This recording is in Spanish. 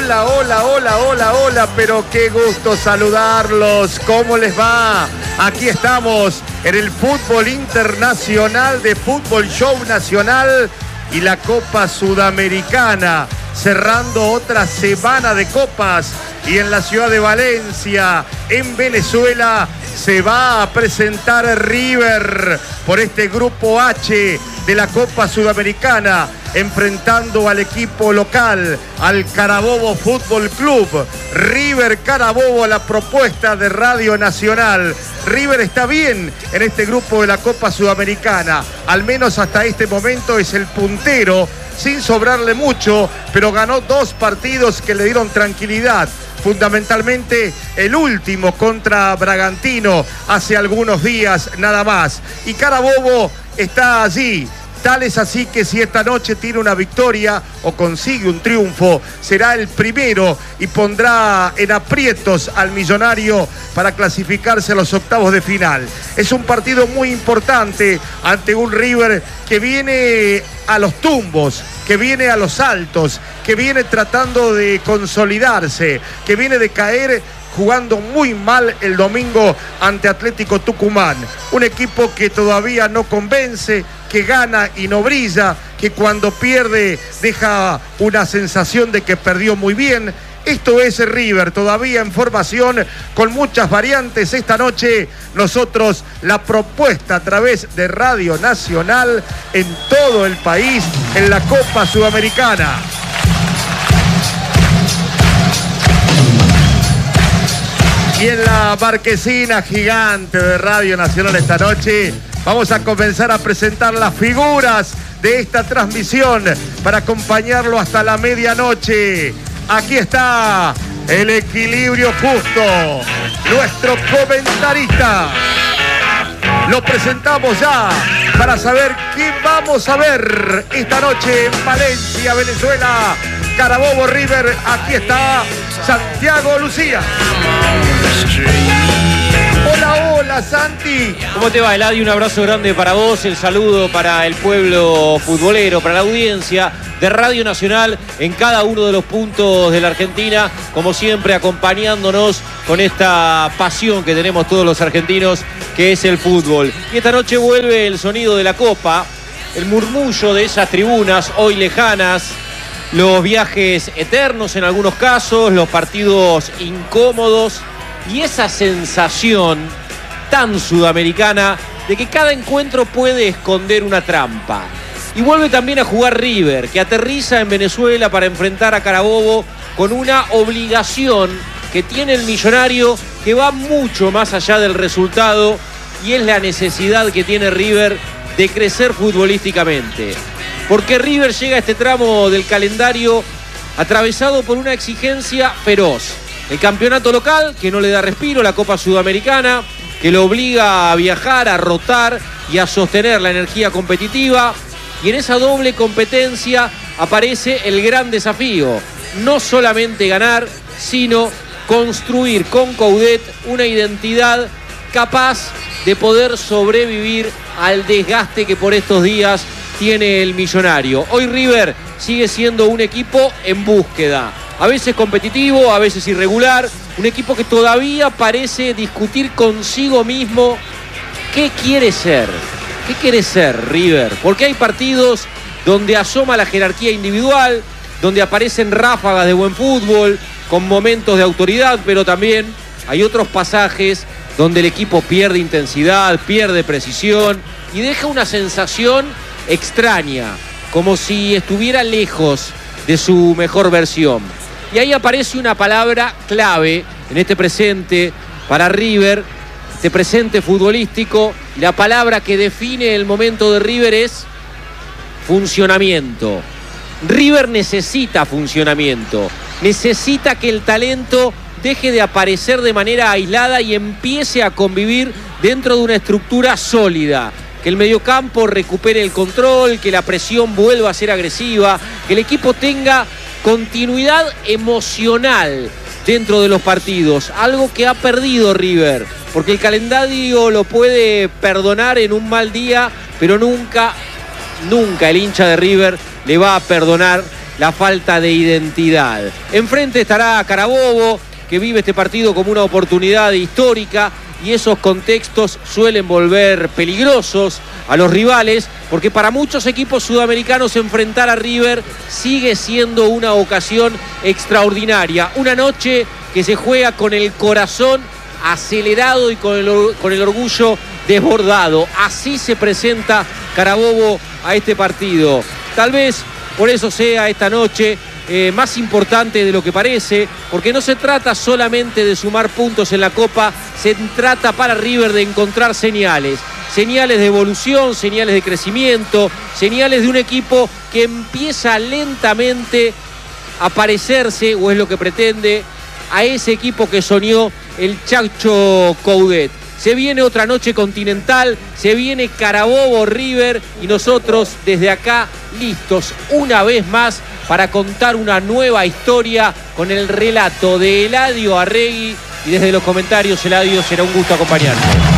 Hola, hola, hola, hola, hola, pero qué gusto saludarlos. ¿Cómo les va? Aquí estamos en el fútbol internacional de Fútbol Show Nacional y la Copa Sudamericana, cerrando otra semana de copas. Y en la ciudad de Valencia, en Venezuela, se va a presentar River por este grupo H de la Copa Sudamericana, enfrentando al equipo local, al Carabobo Fútbol Club. River Carabobo, a la propuesta de Radio Nacional. River está bien en este grupo de la Copa Sudamericana, al menos hasta este momento es el puntero, sin sobrarle mucho, pero ganó 2 partidos que le dieron tranquilidad. Fundamentalmente el último contra Bragantino hace algunos días nada más. Y Carabobo está allí. Tal es así que si esta noche tiene una victoria o consigue un triunfo, será el primero y pondrá en aprietos al Millonario para clasificarse a los octavos de final. Es un partido muy importante ante un River que viene a los tumbos, que viene a los altos, que viene tratando de consolidarse, que viene de caer jugando muy mal el domingo ante Atlético Tucumán. Un equipo que todavía no convence, que gana y no brilla, que cuando pierde deja una sensación de que perdió muy bien. Esto es River, todavía en formación, con muchas variantes. Esta noche nosotros la propuesta a través de Radio Nacional en todo el país, en la Copa Sudamericana. Y en la marquesina gigante de Radio Nacional esta noche vamos a comenzar a presentar las figuras de esta transmisión para acompañarlo hasta la medianoche. Aquí está el equilibrio justo, nuestro comentarista. Lo presentamos ya para saber qué vamos a ver esta noche en Valencia, Venezuela. Carabobo River, aquí está Santiago Lucía. Hola, hola, Santi. ¿Cómo te va, Eladio? Un abrazo grande para vos, el saludo para el pueblo futbolero, para la audiencia de Radio Nacional en cada uno de los puntos de la Argentina, como siempre acompañándonos con esta pasión que tenemos todos los argentinos, que es el fútbol. Y esta noche vuelve el sonido de la Copa, el murmullo de esas tribunas hoy lejanas, los viajes eternos en algunos casos, los partidos incómodos y esa sensación tan sudamericana de que cada encuentro puede esconder una trampa. Y vuelve también a jugar River, que aterriza en Venezuela para enfrentar a Carabobo con una obligación que tiene el Millonario que va mucho más allá del resultado, y es la necesidad que tiene River de crecer futbolísticamente. Porque River llega a este tramo del calendario atravesado por una exigencia feroz. El campeonato local, que no le da respiro, la Copa Sudamericana, que lo obliga a viajar, a rotar y a sostener la energía competitiva. Y en esa doble competencia aparece el gran desafío. No solamente ganar, sino construir con Coudet una identidad capaz de poder sobrevivir al desgaste que por estos días tiene el Millonario. Hoy River sigue siendo un equipo en búsqueda, a veces competitivo, a veces irregular, un equipo que todavía parece discutir consigo mismo qué quiere ser. ¿Qué quiere ser River? Porque hay partidos donde asoma la jerarquía individual, donde aparecen ráfagas de buen fútbol, con momentos de autoridad, pero también hay otros pasajes donde el equipo pierde intensidad, pierde precisión y deja una sensación extraña, como si estuviera lejos de su mejor versión. Y ahí aparece una palabra clave en este presente para River, este presente futbolístico. La palabra que define el momento de River es funcionamiento. River necesita funcionamiento, necesita que el talento deje de aparecer de manera aislada y empiece a convivir dentro de una estructura sólida. Que el mediocampo recupere el control, que la presión vuelva a ser agresiva, que el equipo tenga continuidad emocional dentro de los partidos, algo que ha perdido River, porque el calendario lo puede perdonar en un mal día, pero nunca el hincha de River le va a perdonar la falta de identidad. Enfrente estará Carabobo, que vive este partido como una oportunidad histórica, y esos contextos suelen volver peligrosos a los rivales, porque para muchos equipos sudamericanos enfrentar a River sigue siendo una ocasión extraordinaria. Una noche que se juega con el corazón acelerado y con el orgullo desbordado. Así se presenta Carabobo a este partido. Tal vez por eso sea esta noche más importante de lo que parece, porque no se trata solamente de sumar puntos en la Copa, se trata para River de encontrar señales de evolución, señales de crecimiento, señales de un equipo que empieza lentamente a parecerse, o es lo que pretende, a ese equipo que soñó el Chacho Coudet. Se viene otra noche continental, se viene Carabobo River, y nosotros desde acá listos una vez más para contar una nueva historia con el relato de Eladio Arregui, y desde los comentarios, Eladio, será un gusto acompañarte.